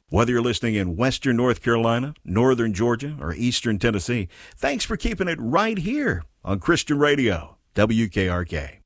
Whether you're listening in Western North Carolina, Northern Georgia, or Eastern Tennessee, thanks for keeping it right here on Christian Radio, WKRK.